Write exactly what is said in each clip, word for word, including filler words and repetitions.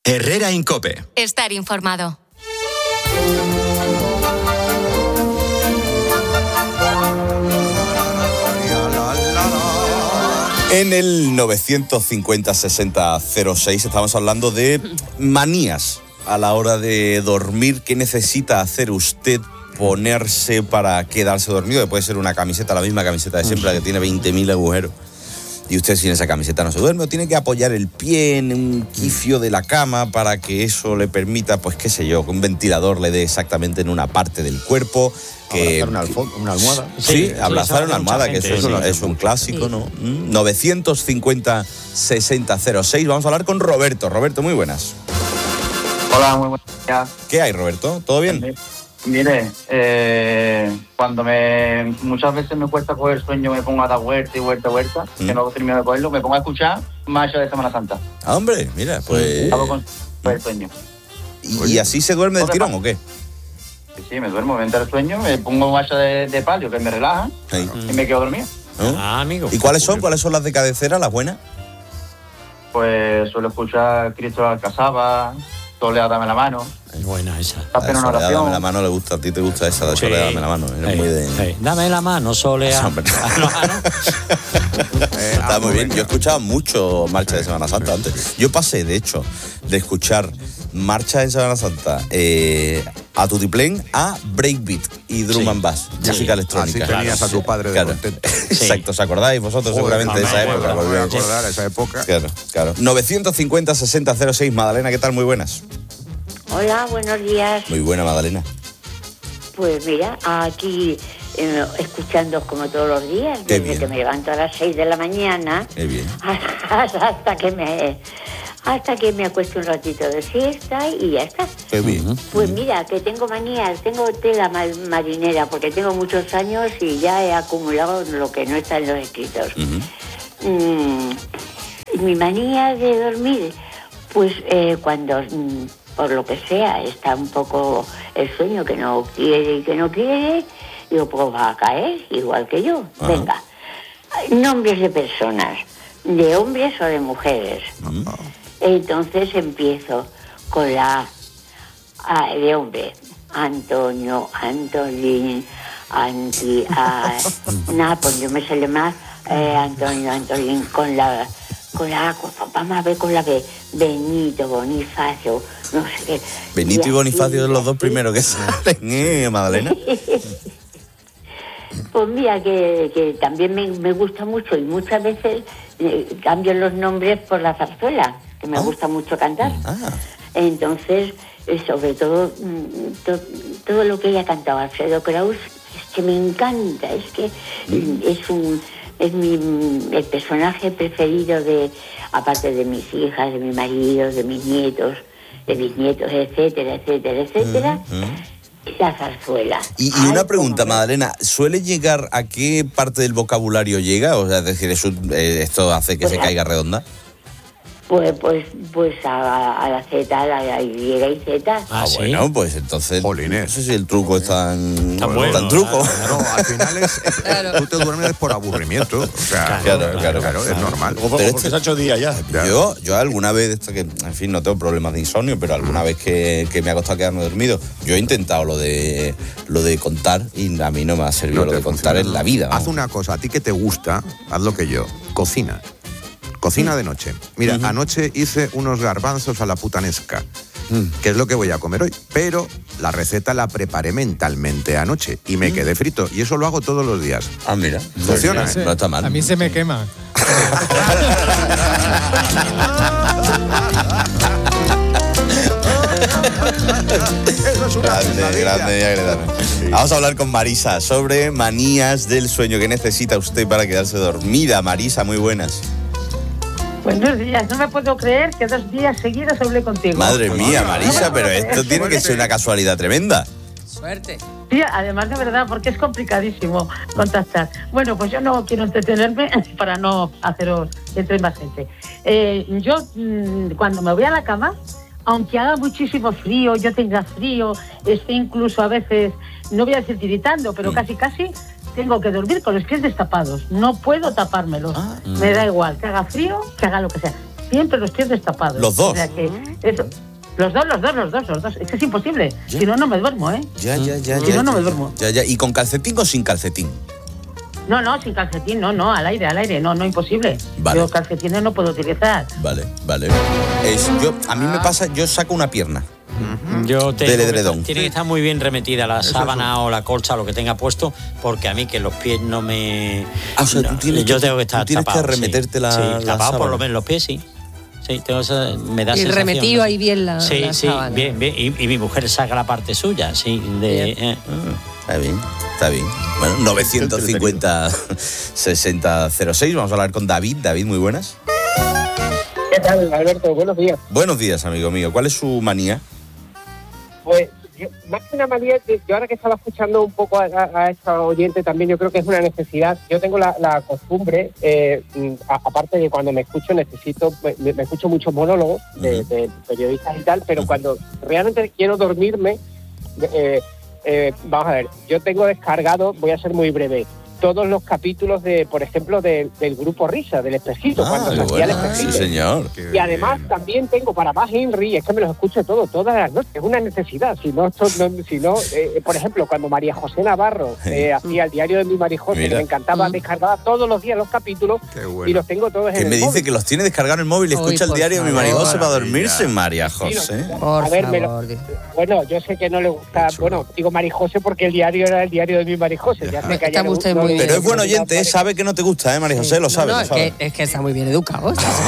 Herrera en COPE. Estar informado. En el novecientos cincuenta sesenta cero seis estamos hablando de manías a la hora de dormir. ¿Qué necesita hacer usted ponerse para quedarse dormido? Que puede ser una camiseta, la misma camiseta de siempre, la que tiene veinte mil agujeros. Y usted sin esa camiseta no se duerme, o tiene que apoyar el pie en un quicio de la cama para que eso le permita, pues qué sé yo, que un ventilador le dé exactamente en una parte del cuerpo. Que, abrazar una, alfo- una almohada. Sí, Sí, abrazar sí, una almohada, que gente, eso sí, es, sí. es un clásico, Sí. ¿no? Mm, novecientos cincuenta sesenta cero seis. Vamos a hablar con Roberto. Roberto, muy buenas. Hola, muy buenos días. ¿Qué hay, Roberto? ¿Todo bien? Mire, eh, cuando me muchas veces me cuesta coger sueño, me pongo a dar vuelta y vuelta y vuelta, Mm. que no termino de cogerlo, me pongo a escuchar Marcha de Semana Santa. Ah, hombre, mira, pues... Acabo con el sueño. ¿Y, y así se duerme del tirón o qué? Sí, sí, me duermo, me entra el sueño, me pongo Marcha de, de palio, que me relaja, Sí. y me quedo dormido. ¿No? Ah, amigo. ¿Y cuáles son? ¿Cuáles son las de cabecera, las buenas? Pues suelo escuchar Cristo Alcazaba, Soledad dame la mano, Es buena esa. Hacer una Soledad, oración. dame la mano, le gusta. A ti te gusta esa de Sí. Soledad, dame la mano. Eres Sí, muy de... sí. Dame la mano, Solea. Hombre. Ah, no, ah, no. Eh, Está ah, muy bien. venga. Yo he escuchado mucho Marcha de Semana Santa antes. Yo pasé, de hecho, de escuchar Marcha de Semana Santa eh, a Tutiplén a Breakbeat y Drum Sí. and Bass, Sí. música electrónica. Así tenías a tu padre de Claro. contento. Exacto, ¿os acordáis vosotros seguramente de esa Joder, época? no me voy a Volvemos. acordar de esa época. Claro, claro. novecientos cincuenta sesenta cero seis, Madalena, ¿qué tal? Muy buenas. Hola, buenos días. Muy buena, Madalena. Pues mira, aquí eh, escuchando como todos los días, Qué desde bien. que me levanto a las seis de la mañana Qué bien. hasta, hasta que me hasta que me acuesto un ratito de siesta y ya está. Qué bien. Pues mira, que tengo manías, tengo tela ma- marinera, porque tengo muchos años y ya he acumulado lo que no está en los escritos. Ujú. Mm, mi manía de dormir, pues eh, cuando, mm, por lo que sea, está un poco el sueño que no quiere y que no quiere, digo, pues va a caer, igual que yo. Ajá. Venga, nombres de personas, de hombres o de mujeres. Mm. Entonces empiezo con la A de hombre, Antonio, Antolín, Anti, a, nada, pues yo me sale más eh, Antonio, Antolín, con la, con la A, con- vamos a ver con la B, Benito, Bonifacio, no sé qué. Benito y así, Bonifacio son los dos así. primeros que salen, ¿eh, Madalena? Pues mira, que, que también me, me gusta mucho y muchas veces eh, cambio los nombres por la zarzuela, que me Ah. gusta mucho cantar. Ah, Entonces, eh, sobre todo, mm, to- todo lo que ella cantado Alfredo Kraus, es que me encanta, es que mm, es un es mi mm, el personaje preferido de, aparte de mis hijas, de mi marido, de mis nietos, de mis nietos, etcétera, etcétera, etcétera, la zarzuela. Y, y Ay, una cómo pregunta, me- Madalena, ¿suele llegar a qué parte del vocabulario llega? O sea, es decir, ¿eso, eh, ¿esto hace que Pues se a- caiga redonda? Pues, pues, pues a, a la Z, a la Y y Z. Ah, sí. Bueno, pues entonces, Jolines. no sé si el truco es tan, Tan bueno, tan truco. Claro, al final es, es- tú te duermes por aburrimiento. O sea, Claro, claro, claro. es normal. O, o Pero porque este- se ha hecho día ya. Ya. Yo, yo alguna vez, esto que, en fin, no tengo problemas de insomnio, pero alguna vez que, que me ha costado quedarme dormido, yo he intentado lo de lo de contar y a mí no me ha servido No lo te de contar funciona. en la vida. Haz vamos. una cosa, a ti que te gusta, haz lo que yo. Cocina. Cocina de noche. Mira, anoche hice unos garbanzos a la putanesca, que es lo que voy a comer hoy. Pero la receta la preparé mentalmente anoche y me quedé frito. Y eso lo hago todos los días. Ah, mira. Funciona, Pues, ¿eh? No está mal. A mí se me quema. Eso es una Grande, pesadilla. grande y agradable. Vamos a hablar con Marisa sobre manías del sueño. ¿Qué necesita usted para quedarse dormida? Marisa, muy buenas. Buenos días, no me puedo creer que dos días seguidos hablé contigo. Madre mía, Marisa, pero esto tiene que Suerte. ser una casualidad tremenda. Suerte. Sí, además de verdad, porque es complicadísimo contactar. Bueno, pues yo no quiero entretenerme para no haceros entre más gente. Eh, yo, mm, cuando me voy a la cama, aunque haga muchísimo frío, yo tenga frío, esté incluso a veces, no voy a decir tiritando, pero Mm. casi casi, tengo que dormir con los pies destapados. No puedo tapármelos. Ah. Me da igual, que haga frío, que haga lo que sea. siempre los pies destapados. ¿Los dos? O sea que eso, los dos, los dos, los dos, los dos. Es que es imposible. ¿Ya? Si no, no me duermo, ¿eh? Ya, ya, ya, Si ya. no, no ya, me duermo. Ya, ya. ¿Y con calcetín o sin calcetín? No, no, sin calcetín, no, no, al aire, al aire, no, no, imposible. Vale. Yo calcetines no puedo utilizar. Vale, vale. Es, yo, a mí me pasa, yo saco una pierna. Yo tengo Del que edredón. estar- tiene que estar muy bien remetida la sábana o la colcha, lo que tenga puesto, porque a mí que los pies no me... Ah, o sea, tú no, tienes yo que- tengo que tú estar tienes que tapado, remeterte sí. la- Sí, la tapado por sábana. lo menos los pies, sí. Sí, tengo esa, me da Y sensación, remetido ¿no? ahí bien la, Sí, la sí, sábana. bien, bien. Y, y mi mujer saca la parte suya, sí. De, Bien. eh, Está bien, está bien. Bueno, novecientos cincuenta sesenta cero seis. Vamos a hablar con David. David, muy buenas. ¿Qué tal, Alberto? Buenos días. Buenos días, amigo mío. ¿Cuál es su manía? Pues, yo, más que una manía, yo ahora que estaba escuchando un poco a, a, a esta oyente también, yo creo que es una necesidad. Yo tengo la, la costumbre, eh, a, aparte de cuando me escucho, necesito, me, me escucho muchos monólogos de, Ujú. de periodistas y tal, pero Ujú. cuando realmente quiero dormirme, eh, eh, vamos a ver, yo tengo descargado, voy a ser muy breve, todos los capítulos de, por ejemplo, de, del grupo Risa, del Espejito, cuando qué se hacía bueno. el Sí, Espejito. señor. Y además también tengo para más Henry, es que me los escucho todos, todas las noches, es una necesidad. Si no, esto no- si no eh, por ejemplo, cuando María José Navarro eh, hacía el diario de mi María José, Mira. que me encantaba, Mm. descargaba todos los días los capítulos Qué bueno. y los tengo todos en Que el me dice móvil. que los tiene descargados en el móvil y Uy, escucha el por diario de mi favor. María José para Maravilla. dormirse, María José. Por A ver, me lo- favor. Bueno, yo sé que no le gusta, Qué chulo. bueno, digo María José porque el diario era el diario de mi María José. Ya sé que Está allá no- usted no muy le- bien. Pero es buen no le oyente, gusta ¿eh? Sabe que no te gusta, ¿eh, María José? Lo sabe, No, lo es, sabe. que, es que está muy bien educado.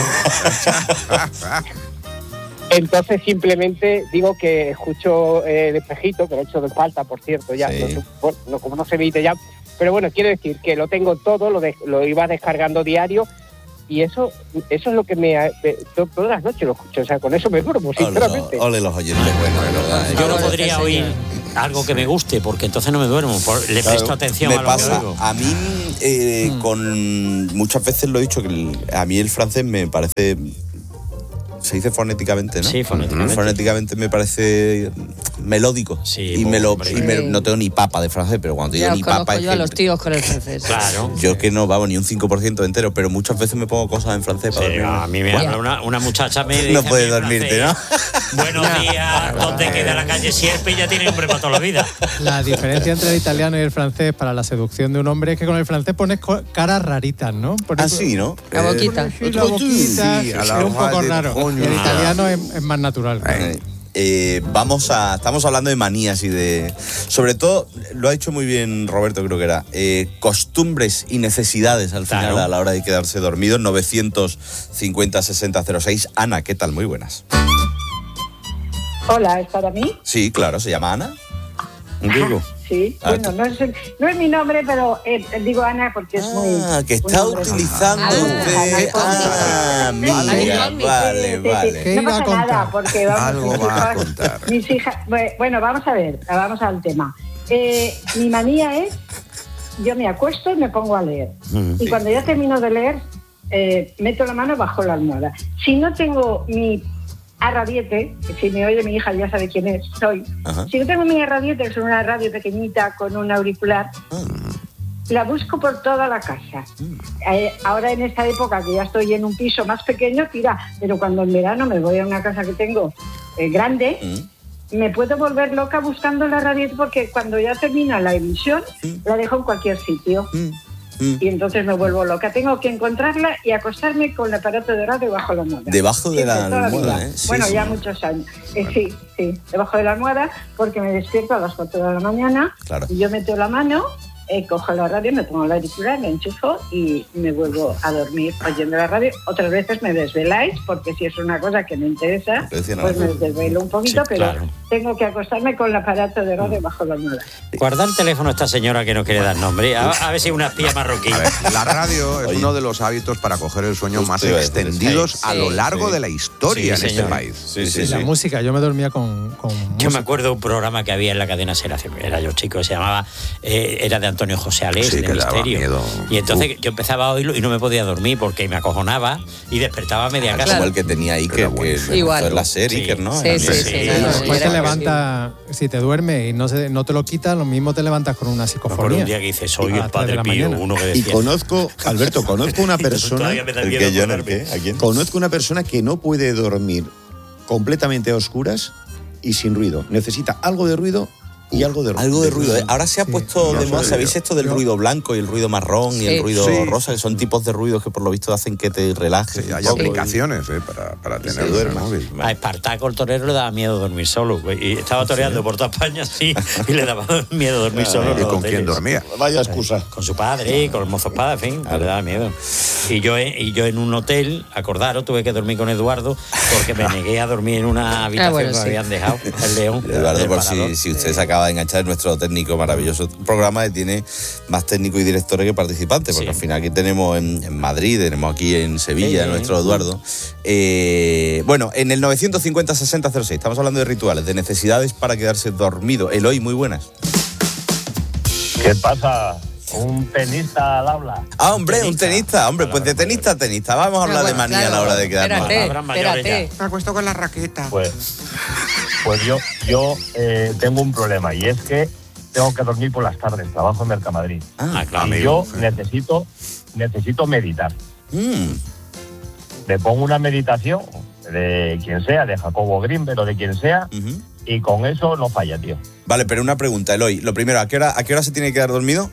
Entonces simplemente digo que escucho eh, el Espejito, que lo he hecho de falta, por cierto, ya, Sí. no sé, bueno, no, como no se emite ya, pero bueno, quiero decir que lo tengo todo, lo, de- lo iba descargando diario y eso eso es lo que me... ha- me- to- todas las noches lo escucho, o sea, con eso me duermo, sinceramente. Ole, ole los oyentes, bueno, de verdad. ¿eh? yo no Ahora, podría este oír señor. algo que me guste, porque entonces no me duermo. por- le Claro, presto atención me a lo pasa, que oigo. a mí eh, Mm. con muchas veces lo he dicho que el- a mí el francés me parece, se dice fonéticamente, ¿no? Sí, fonéticamente. Fonéticamente me parece melódico. Sí, y me lo hombre. y me- Sí. no tengo ni papa de francés, pero cuando Ya digo os ni conozco papa es yo a que- los tíos con el francés. Claro. yo que no vamos ni un cinco por ciento entero, pero muchas veces me pongo cosas en francés para Sí, dormirme. a mí me habla una, una muchacha me dice No a mí puedes en dormirte, francés, Buenos días, ¿dónde queda la calle Sierpe? Y ya tiene nombre para toda la vida. La diferencia entre el italiano y el francés para la seducción de un hombre es que con el francés pones co- caras raritas, ¿no? Por Ah, eso- sí, ¿no? La boquita. Sí, la boquita, Sí, a es la un poco hoja de raro. coño. Y el Ah. italiano es, es más natural. Eh, eh, vamos a. Estamos hablando de manías y de. Sobre todo, lo ha dicho muy bien Roberto, creo que era. eh, costumbres y necesidades al final Claro. a la hora de quedarse dormido. novecientos cincuenta sesenta cero seis. Ana, ¿qué tal? Muy buenas. Hola, ¿es para mí? Sí, claro, se llama Ana. Digo. Sí, Ah, bueno, no es, el- no es mi nombre, pero eh, digo Ana porque es muy... Ah, que un está nombre- utilizando Ah, usted. Ah, mira, Ana, vale, Sí, sí, vale. ¿Qué no iba a pasa contar? nada, porque vamos, Algo mis va a hijas- contar. Mis hijas, bueno, vamos a ver, vamos al tema. Eh, mi manía es, yo me acuesto y me pongo a leer. Y cuando ya termino de leer, eh, meto la mano bajo la almohada. Si no tengo mi arradiete, que si me oye mi hija ya sabe quién es, soy. Ajá. Si no tengo mi arradiete, que es una radio pequeñita con un auricular, la busco por toda la casa. Eh, ahora en esta época que ya estoy en un piso más pequeño, tira, pero cuando en verano me voy a una casa que tengo eh, grande, Mm. me puedo volver loca buscando la radio porque cuando ya termina la emisión, la dejo en cualquier sitio. Mm. Mm. Y entonces me vuelvo loca. Tengo que encontrarla y acostarme con el aparato de radio bajo la almohada. Debajo de Siempre, la toda almohada, vida. ¿eh? Sí, bueno, sí. ya muchos años. Eh, sí, sí, debajo de la almohada porque me despierto a las cuatro de la mañana Claro. y yo meto la mano, eh, cojo la radio, me pongo la auricular, me enchufo y me vuelvo a dormir oyendo la radio. Otras veces me desveláis porque si es una cosa que me interesa, No te decía pues nada. me desvelo un poquito, Sí, pero claro. tengo que acostarme con el aparato de radio bajo la almohada. Guarda el teléfono a esta señora que no quiere dar nombre. A, a ver si es una espía marroquí. A ver, la radio es Oye. uno de los hábitos para coger el sueño Justo más iba a decir, extendidos sí, a lo sí, largo sí. de la historia Sí, en señor. este país. Sí, sí, Y la sí. música, yo me dormía con, con Yo música. me acuerdo de un programa que había en la cadena SER, hace- era yo chico, se llamaba, eh, era de Antonio José Alés, Sí, de que daba Misterio. miedo. Y entonces yo empezaba a oírlo y no me podía dormir porque me acojonaba y despertaba a media Ah, casa. como el que tenía Iker, que Igual. fue la serie Sí. Iker, ¿no? Sí, Era sí, muy- sí, sí. no, no, Después era te levanta, si te duermes y no, se, no te lo quitas, lo mismo te levantas con una Me acuerdo psicofonía. un día que dice, soy A el las tres de padre la Pío, mañana. uno que Y decía. conozco, Alberto, conozco una persona, Todavía me da ¿El miedo que yo en el acordarme. qué? ¿A quién? conozco una persona que no puede dormir completamente a oscuras y sin ruido. Necesita algo de ruido y algo de ruido. Algo de ruido. ¿eh? Ahora se ha Sí. puesto No de moda, sé ¿sabéis yo. esto del Yo- ruido blanco y el ruido marrón y Sí. el ruido Sí. rosa? Que son tipos de ruidos que por lo visto hacen que te relajes. Sí, un hay poco y- aplicaciones eh, para, para tener en el duermas. móvil. A Espartaco el torero le daba miedo dormir solo, güey, y estaba toreando por toda España, sí, y le daba miedo dormir solo. en ¿Y los con quién hoteles. dormía? Vaya excusa. Con su padre y con el mozo espada, en fin, le daba miedo. Y yo, y yo en un hotel, acordaros, tuve que dormir con Eduardo porque me negué a dormir en una habitación bueno, que me sí. habían dejado, el León. Eduardo, el por Parador. si, si usted se acaba de enganchar, es nuestro técnico maravilloso programa que tiene más técnicos y directores que participantes, porque Sí. al final aquí tenemos en, en Madrid, tenemos aquí en Sevilla, Sí. nuestro Eduardo. Eh, bueno, en el novecientos cincuenta sesenta cero seis estamos hablando de rituales, de necesidades para quedarse dormido. Eloy, muy buenas. ¿Qué pasa? Un tenista al habla. Ah, hombre, un tenista, hombre, pues de tenista a tenista. Vamos a hablar de manía a la hora de quedarnos. Espérate, Palabras mayores espérate. Me acuesto con la raqueta. Pues, pues yo, yo eh, tengo un problema y es que tengo que dormir por las tardes. Trabajo en Mercamadrid. Ah, claro. Y amigo. yo necesito, necesito meditar. Mm. Me pongo una meditación de quien sea, de Jacobo Greenberg o de quien sea, Ujú. y con eso no falla, tío. Vale, pero una pregunta, Eloy. Lo primero, ¿a qué hora, a qué hora se tiene que quedar dormido?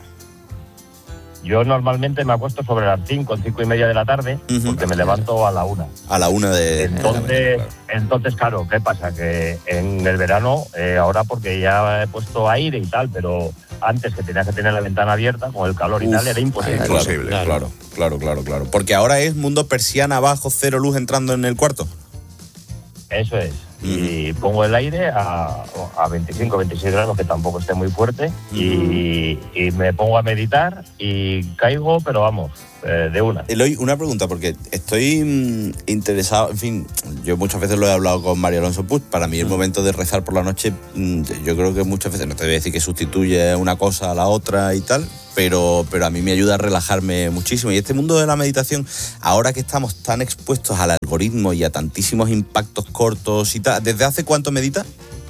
Yo normalmente me acuesto sobre las cinco, cinco y media de la tarde, Ujú. porque me levanto a la una. A la una de... Entonces, entonces, claro, ¿qué pasa? Que en el verano, eh, ahora porque ya he puesto aire y tal, pero antes que tenía que tener la ventana abierta, con el calor y Uf, tal, era imposible. Claro, Imposible, claro, claro. claro, claro, claro. Porque ahora es mundo persiana abajo, cero luz entrando en el cuarto. Eso es. Y pongo el aire a, a veinticinco, veintiséis grados, que tampoco esté muy fuerte, y, y me pongo a meditar y caigo, pero vamos, eh, de una. Eloy, una pregunta, porque estoy mm, interesado, en fin, yo muchas veces lo he hablado con Mario Alonso Puig, para mí el momento de rezar por la noche, mm, yo creo que muchas veces, no te voy a decir que sustituye una cosa a la otra y tal, pero, pero a mí me ayuda a relajarme muchísimo. Y este mundo de la meditación, ahora que estamos tan expuestos al algoritmo y a tantísimos impactos cortos y tal, ¿desde hace cuánto medita?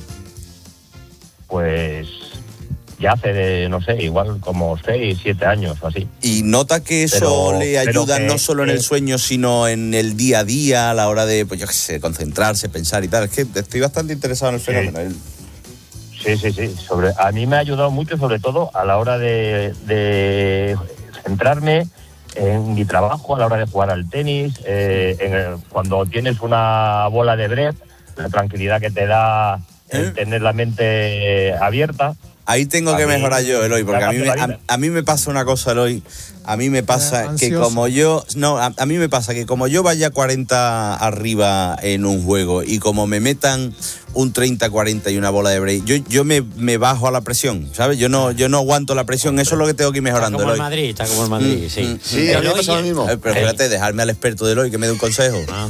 Pues ya hace, de, no sé, igual como seis, siete años o así. Y nota que eso Pero- le pero ayuda que- no solo en el que- sueño, sino en el día a día, a la hora de, pues yo qué sé, concentrarse, pensar y tal. Es que estoy bastante interesado en el Sí. fenómeno. El- Sí, sí, sí. Sobre, a mí me ha ayudado mucho, sobre todo a la hora de, de centrarme en mi trabajo, a la hora de jugar al tenis, eh, en el- cuando tienes una bola de bref, la tranquilidad que te da el ¿Eh? tener la mente abierta. Ahí tengo A que mí mejorar yo, Eloy, porque me ha a mí, me, cambiado la a, vida. a mí me pasa una cosa, Eloy. A mí me pasa Eh, que ansioso. como yo... No, a, a mí me pasa que como yo vaya cuarenta arriba en un juego y como me metan un treinta cuarenta y una bola de break, yo, yo me, me bajo a la presión, ¿sabes? Yo no, yo no aguanto la presión, eso es lo que tengo que ir Está mejorando, como el Eloy. Madrid, está como el Madrid, Mm, sí. mm, Sí, a mí me Eloy- pasa lo mismo. Eh, Pero espérate, dejarme al experto de Eloy que me dé un consejo. Ah,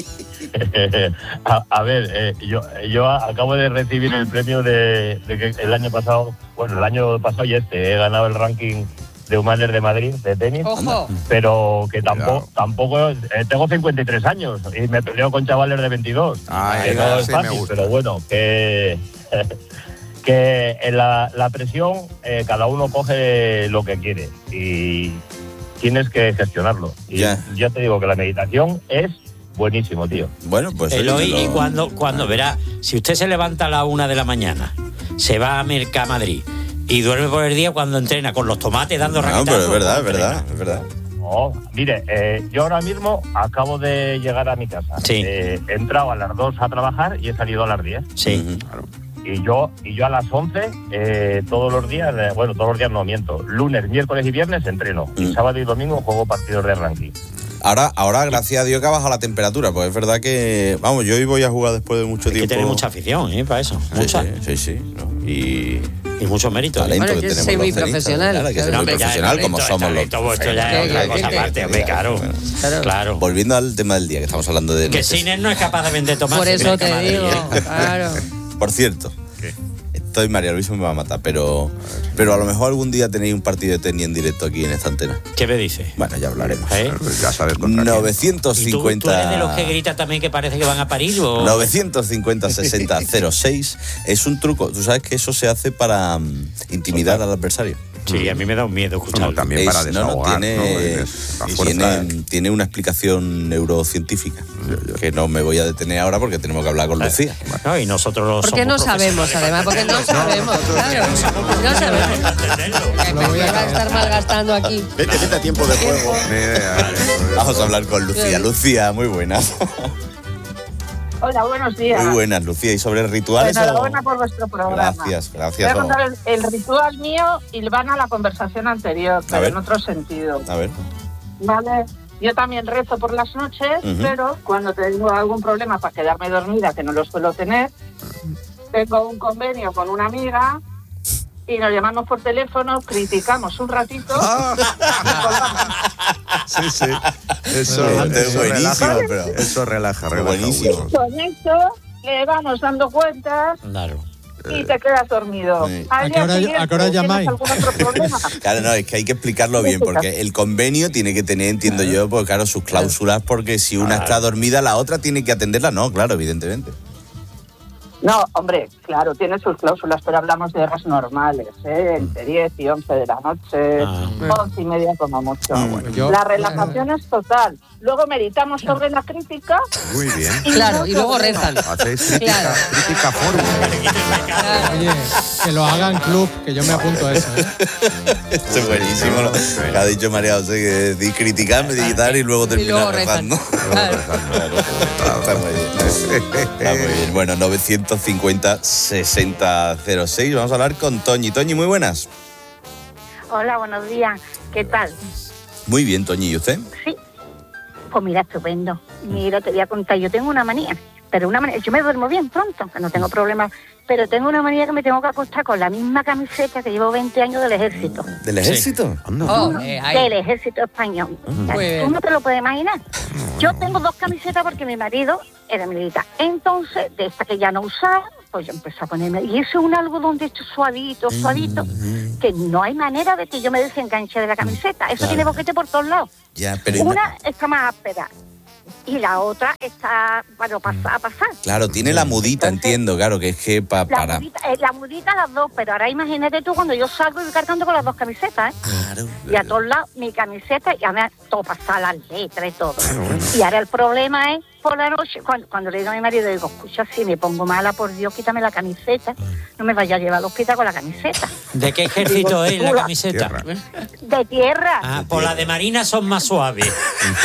a, a ver, eh, yo, yo acabo de recibir el premio de, de que el año pasado, bueno, el año pasado y este, he ganado el ranking de Humanes de Madrid de tenis. Ojo. Pero que tampoco, Cuidado. tampoco eh, tengo cincuenta y tres años y me peleo con chavales de veintidós. Ay, que no es sí me fácil, gusta. pero bueno, que, que en la, la presión eh, cada uno coge lo que quiere y tienes que gestionarlo. Y Ya. ya te digo que la meditación es buenísimo, tío. Bueno, pues... oye, Eloy, lo- y cuando, cuando verá, si usted se levanta a la una de la mañana, se va a Mercamadrid y duerme por el día cuando entrena con los tomates dando No, raquetazos. pero es verdad, es ¿cómo verdad, entrena? es verdad. No, mire, eh, yo ahora mismo acabo de llegar a mi casa. Sí. Eh, he entrado a las dos a trabajar y he salido a las diez. Sí. Ujú. Y yo y yo a las once, eh, todos los días, eh, bueno, todos los días no miento, lunes, miércoles y viernes entreno. Y Mm. sábado y domingo juego partidos de ranking. Ahora, ahora, gracias a Dios que ha bajado la temperatura, pues es verdad que, vamos, yo hoy voy a jugar después de mucho Hay que tiempo. tener mucha afición, ¿eh? Para eso. Sí, Mucha. sí, sí, sí, ¿no? Y Y mucho mérito. ¿eh? talento Bueno, que yo tenemos soy los muy tenistas, profesional, claro, hay que ser claro. muy Hombre, ya, profesional el como talento, somos el los... talento vuestro ya Sí, es otra sí, cosa sí. aparte, hombre, claro. Claro. Claro. Volviendo al tema del día, que estamos hablando de... Que neces- Siner no es capaz de vender tomates. Por eso en te Mercamadrid, digo, ¿eh? claro. Por cierto, estoy, María Luisa me va a matar, pero, pero a lo mejor algún día tenéis un partido de tenis en directo aquí en esta antena. ¿Qué me dices? Bueno, ya hablaremos. ¿Eh? Ya sabes contra novecientos cincuenta... ¿Y tú, tú eres de los que grita también que parece que van a parir? ¿O? novecientos cincuenta sesenta cero seis es un truco. Tú sabes que eso se hace para um, intimidar al adversario. Sí, a mí me da un miedo escucharlo. No, también para Es- no, no, desahogar, tiene, ¿no? Es la fuerza. tiene, tiene una explicación neurocientífica que no me voy a detener ahora porque tenemos que hablar con Lucía. No, y nosotros los Porque no somos sabemos, profesionales. además, porque no sabemos, claro. No sabemos. ¿Qué va a estar malgastando aquí? Vete, vete a tiempo de juego. Ni idea. Vamos a hablar con Lucía. Lucía, muy buenas. Hola, buenos días. Muy buenas, Lucía. ¿Y sobre rituales? o- Enhorabuena por vuestro programa. Gracias, Voy gracias. a contar el, el ritual mío y van a la conversación anterior, pero ver. en otro sentido. A ver. ¿Vale? Yo también rezo por las noches, Ujú. pero cuando tengo algún problema para quedarme dormida, que no lo suelo tener, tengo un convenio con una amiga y nos llamamos por teléfono, criticamos un ratito y colgamos. Sí, sí. Eso, Esto es eso buenísimo, relaja, pero- eso relaja, relaja buenísimo. mucho. Con esto le vamos dando cuentas Claro. y te quedas dormido. Sí. Al ¿A día qué hora- siguiente, a qué hora ¿tienes llamáis? algún otro problema? Claro, no, es que hay que explicarlo bien, porque el convenio tiene que tener, entiendo yo, pues claro, sus cláusulas, porque si una está dormida, la otra tiene que atenderla. No, claro, evidentemente. No, hombre, claro, tiene sus cláusulas, pero hablamos de horas normales, ¿eh? Entre diez y once de la noche, Ah. once y media como mucho. yo- La relajación es total. Luego meditamos sobre la crítica. Muy bien. Claro, y luego rezan. Hacéis crítica, Claro. crítica fórmula. Oye, que lo hagan club, que yo me apunto a eso. ¿eh? Esto es buenísimo, lo que ha dicho María José, que di criticar, meditar y luego terminar luego rezan. rezando. Claro. Está muy bien. Está muy bien. Bueno, novecientos cincuenta sesenta cero seis. Vamos a hablar con Toñi. Toñi, muy buenas. Hola, buenos días. ¿Qué tal? Muy bien, Toñi. ¿Y usted? Sí. Pues mira, estupendo. Mira, te voy a contar. Yo tengo una manía, pero una manía. Yo me duermo bien pronto, que no tengo problemas. Pero tengo una manía que me tengo que acostar con la misma camiseta que llevo veinte años del ejército. ¿Del ejército? Oh, eh, ahí. Del ejército español. Muy bien. Tú no te lo puedes imaginar. Yo tengo dos camisetas porque mi marido era militar. Entonces, de esta que ya no usaba, pues yo empecé a ponerme. Y eso es un algodón de hecho suavito, suavito, que no hay manera de que yo me desenganche de la camiseta. Eso Claro. tiene boquete por todos lados. Ya, pero... Una está más áspera y la otra está, bueno, pasa, a pasar. Claro, tiene la mudita, entiendo, claro, que es que pa- La para... mudita, eh, la mudita las dos, pero ahora imagínate tú cuando yo salgo y voy cargando con las dos camisetas, ¿eh? Claro. Y a todos lados mi camiseta y a mí todo pasa las letras y todo. Y ahora el problema es por la noche, cuando, cuando le digo a mi marido, digo, escucha, si me pongo mala, por Dios, quítame la camiseta, no me vaya a llevar al hospital con la camiseta. ¿De qué ejército es la camiseta? Tierra. De tierra. Ah, por la de Marina son más suaves.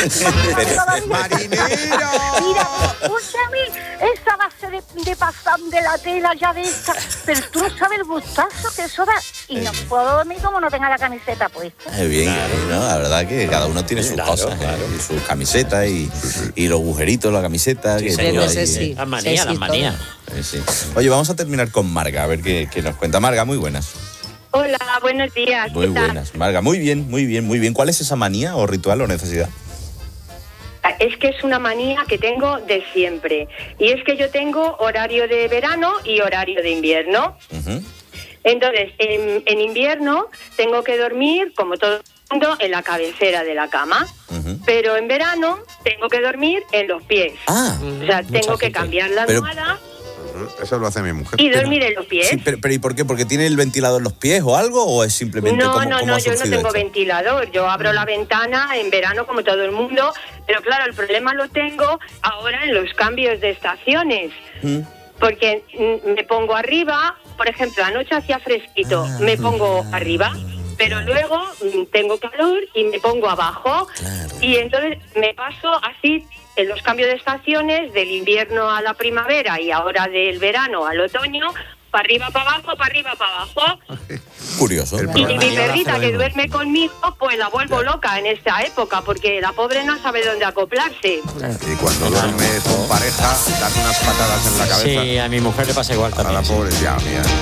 ¡Marinero! Mira, escúchame, esa base de, de pasam de la tela ya de esta, pero tú no sabes el gustazo que eso da. Y no puedo dormir como no tenga la camiseta puesta. Eh, bien, ¿no? La verdad que cada uno tiene sus Claro, cosas, claro. ¿eh? Y sus camisetas y, y los agujeritos, la camiseta. que señor. todo Ese ahí, sí. ¿eh? Las manías, Sí, las sí, manías. Eh, sí. Oye, vamos a terminar con Marga, a ver qué, qué nos cuenta. Marga, muy buenas. Hola, buenos días. Muy ¿qué tal? buenas. Marga, muy bien, muy bien, muy bien. ¿Cuál es esa manía o ritual o necesidad? Es que es una manía que tengo de siempre. Y es que yo tengo horario de verano y horario de invierno. Ujú. Entonces, en, en invierno tengo que dormir, como todo el mundo, en la cabecera de la cama. Ujú. Pero en verano tengo que dormir en los pies. Ah, O sea, tengo que gente. cambiar la Pero- almohada Eso lo hace mi mujer. y dormir en los pies. sí, pero, pero ¿y por qué? ¿Porque tiene el ventilador en los pies o algo? ¿O es simplemente No, cómo, no, cómo no, ha yo no surgido tengo esto? ventilador. Yo abro la ventana en verano como todo el mundo, pero claro, el problema lo tengo ahora en los cambios de estaciones. Mm. Porque mm, me pongo arriba, por ejemplo, anoche hacía fresquito, Ah, me pongo arriba, pero luego mm, tengo calor y me pongo abajo. Claro. Y entonces me paso así en los cambios de estaciones, del invierno a la primavera y ahora del verano al otoño, para arriba, para abajo, para arriba, para abajo. Curioso. El Y problema- mi perrita que duerme conmigo, pues la vuelvo loca en esta época, porque la pobre no sabe dónde acoplarse. Y cuando duermes con pareja, das unas patadas en la cabeza. Sí, a mi mujer le pasa igual A también. la sí. pobre, ya, mía.